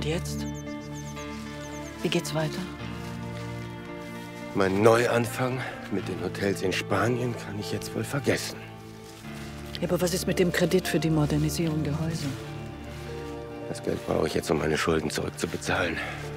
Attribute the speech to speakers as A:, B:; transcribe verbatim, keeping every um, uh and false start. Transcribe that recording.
A: Und jetzt? Wie geht's weiter?
B: Mein Neuanfang mit den Hotels in Spanien kann ich jetzt wohl vergessen.
A: Ja, aber was ist mit dem Kredit für die Modernisierung der Häuser?
B: Das Geld brauche ich jetzt, um meine Schulden zurückzubezahlen.